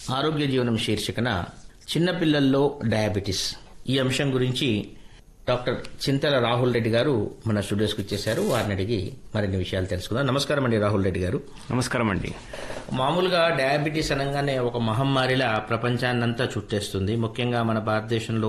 ఆరోగ్య జీవనం శీర్షికన చిన్నపిల్లల్లో డయాబెటిస్ ఈ అంశం గురించి డాక్టర్ చింతల రాహుల్ రెడ్డి గారు మన స్టూడియోస్కి వచ్చేశారు. వారిని అడిగి మరిన్ని విషయాలు తెలుసుకుందాం. నమస్కారం అండి రాహుల్ రెడ్డి గారు. నమస్కారం అండి. మామూలుగా డయాబెటిస్ అనగానే ఒక మహమ్మారిలా ప్రపంచాన్నంతా చుట్టేస్తుంది. ముఖ్యంగా మన భారతదేశంలో